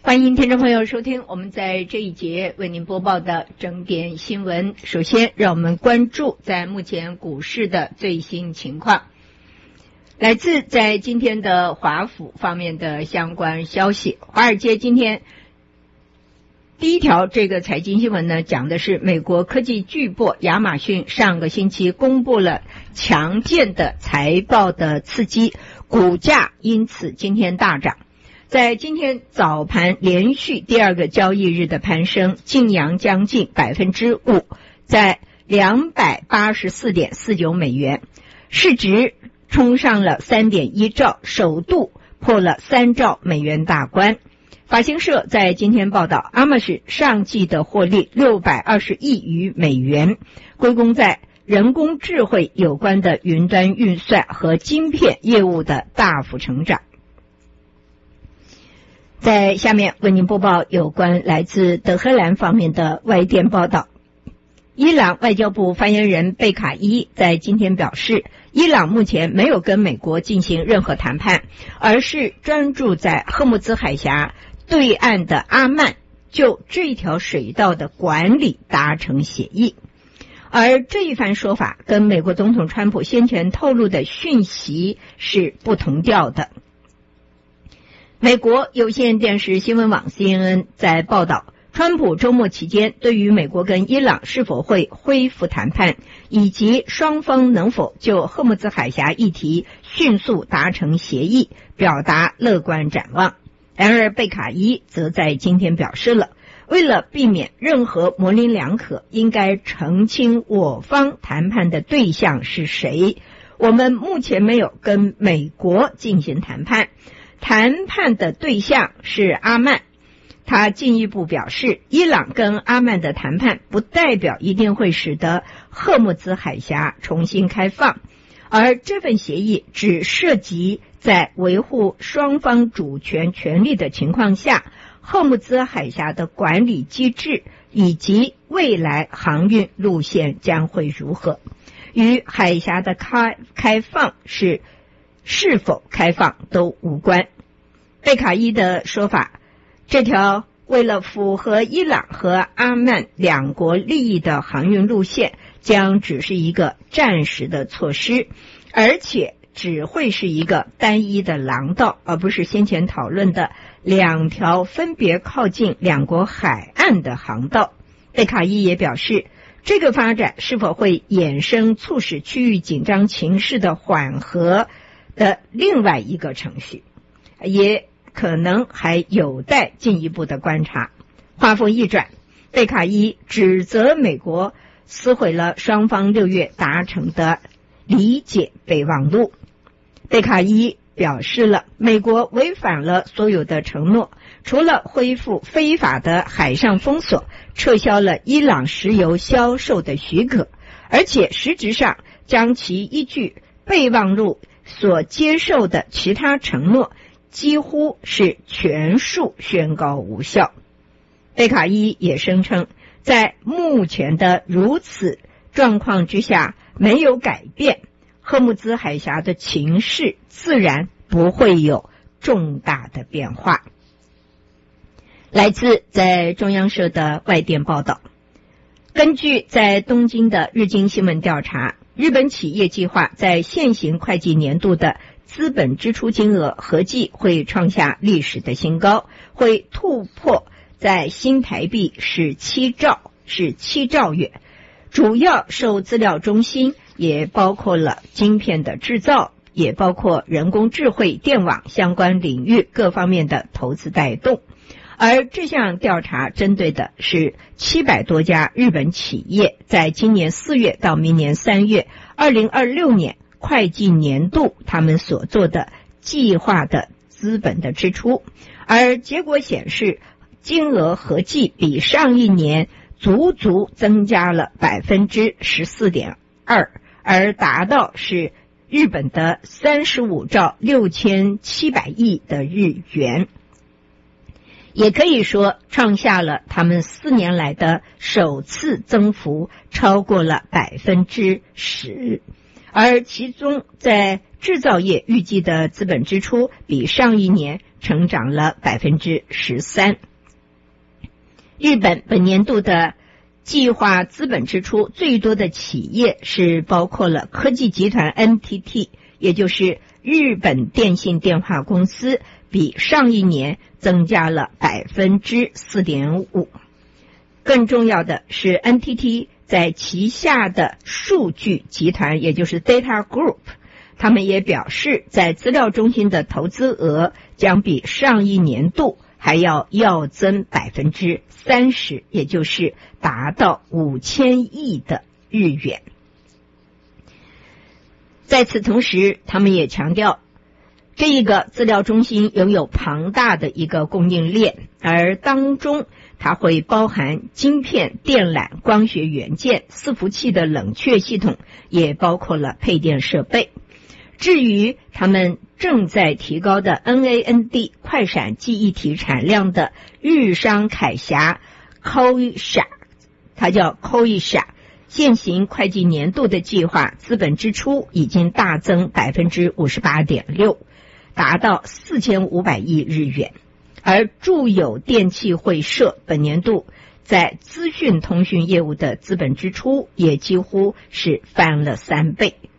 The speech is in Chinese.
欢迎听众朋友收听我们在这一节为您播报的整点新闻。首先让我们关注在目前股市的最新情况。来自在今天的华府方面的相关消息，华尔街今天第一条这个财经新闻呢，讲的是美国科技巨擘亚马逊上个星期公布了强劲的财报的刺激，股价因此今天大涨。在今天早盘连续第二个交易日的攀升，净扬将近 5%， 在 284.49 美元，市值冲上了 3.1 兆，首度破了3兆美元大关。法新社在今天报道，亚马逊上季的获利620亿余美元，归功在人工智慧有关的云端运算和晶片业务的大幅成长。在下面为您播报有关来自德黑兰方面的外电报道。伊朗外交部发言人贝卡伊在今天表示，伊朗目前没有跟美国进行任何谈判，而是专注在荷姆兹海峡对岸的阿曼就这条水道的管理达成协议。而这一番说法跟美国总统川普先前透露的讯息是不同调的。美国有线电视新闻网 CNN 在报道，川普周末期间对于美国跟伊朗是否会恢复谈判，以及双方能否就荷姆兹海峡议题迅速达成协议，表达乐观展望。然而贝卡伊则在今天表示了，为了避免任何模棱两可，应该澄清我方谈判的对象是谁。我们目前没有跟美国进行谈判，谈判的对象是阿曼。他进一步表示，伊朗跟阿曼的谈判不代表一定会使得荷姆兹海峡重新开放，而这份协议只涉及在维护双方主权权利的情况下，荷姆兹海峡的管理机制以及未来航运路线将会如何，与海峡的开放是否开放都无关。贝卡伊的说法，这条为了符合伊朗和阿曼两国利益的航运路线将只是一个暂时的措施，而且只会是一个单一的廊道，而不是先前讨论的两条分别靠近两国海岸的航道。贝卡伊也表示，这个发展是否会衍生促使区域紧张情势的缓和的另外一个程序，也可能还有待进一步的观察。话锋一转，贝卡伊指责美国撕毁了双方6月达成的理解备忘录。贝卡伊表示了，美国违反了所有的承诺，除了恢复非法的海上封锁，撤销了伊朗石油销售的许可，而且实质上将其依据备忘录所接受的其他承诺几乎是全数宣告无效。贝卡伊也声称，在目前的如此状况之下没有改变，荷姆兹海峡的情势自然不会有重大的变化。来自在中央社的外电报道，根据在东京的日经新闻调查，日本企业计划在现行会计年度的资本支出金额合计会创下历史的新高，会突破在新台币17兆元，主要受资料中心，也包括了晶片的制造，也包括人工智慧、电网相关领域各方面的投资带动。而这项调查针对的是700多家日本企业在今年4月到明年3月2026年会计年度他们所做的计划的资本的支出，而结果显示金额合计比上一年足增加了 14.2%， 而达到是日本的35兆6700亿的日元，也可以说创下了他们4年来的首次增幅，超过了 10%。而其中在制造业预计的资本支出比上一年成长了 13%。日本本年度的计划资本支出最多的企业是包括了科技集团 NTT， 也就是日本电信电话公司，比上一年增加了 4.5%。 更重要的是 NTT 在旗下的数据集团，也就是 Data Group， 他们也表示在资料中心的投资额将比上一年度还要增 30%， 也就是达到5000亿的日元。在此同时，他们也强调这一个资料中心拥有庞大的一个供应链，而当中它会包含晶片、电缆、光学元件、伺服器的冷却系统，也包括了配电设备。至于他们正在提高的 NAND 快闪记忆体产量的日商凯霞 Koisha， 它叫 Koisha， 现行会计年度的计划资本支出已经大增 58.6%， 达到4500亿日元。而住友电气会社本年度在资讯通讯业务的资本支出也几乎是翻了3倍。